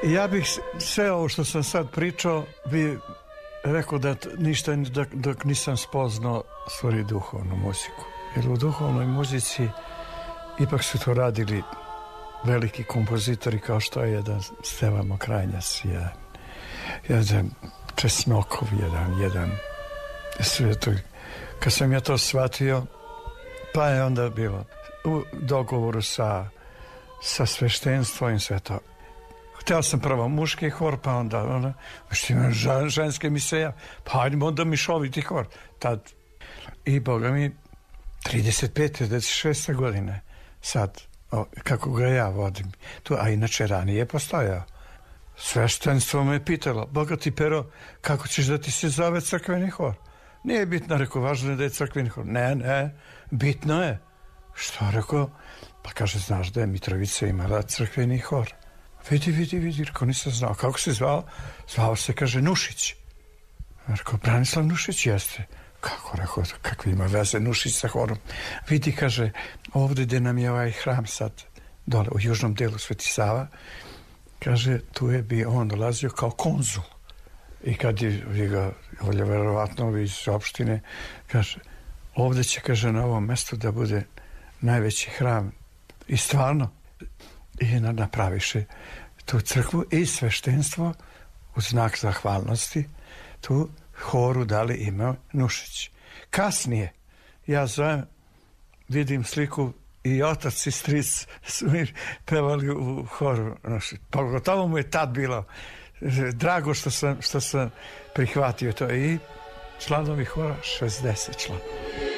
Ja bih sve ovo što sam sad pričao bi rekao da ništa dok nisam spoznao stvari duhovnu muziku. Jer u duhovnoj muzici ipak su to radili veliki kompozitori kao što je jedan Stevan Mokranjac, jedan Česnokov, jedan sve to. Kad sam ja to shvatio, pa je onda bilo u dogovoru sa sveštenstvom i sve to. Hteo sam prvo muški hor, pa onda što ima ženske mise, pa hajdemo onda mišoviti hor. Tad. I boga mi 35. 26. godine sad, kako ga ja vodim tu, a inače ranije postojao. Sveštenstvo me pitalo, boga ti Pero, kako ćeš da ti se zove crkveni hor? Nije bitno, rekao, važno je da je crkveni hor. Ne, bitno je. Što, rekao? Pa kaže, znaš da je Mitrovica imala crkveni hor. Vidi, rekao, nisam znao. Kako se zvao? Zvao se, kaže, Nušić. Rekao, Branislav Nušić jeste. Kako, rekao, kakve ima veze Nušić sa horom? Vidi, kaže, ovdje gdje nam je ovaj hram sad, dole u južnom delu Sveti Sava, kaže, tu je bi on dolazio kao konzul. I kad je ga, verovatno iz opštine, kaže, ovdje će, kaže, na ovom mjestu da bude najveći hram. I stvarno, i napraviše tu crkvu i sveštenstvo u znak zahvalnosti tu horu dali ime Nušić. Kasnije, ja zovem, vidim sliku i otac i stric su mi pevali u horu Nušić. Pogotovo mu je tad bilo drago što sam prihvatio to. I članovi hora 60 članova.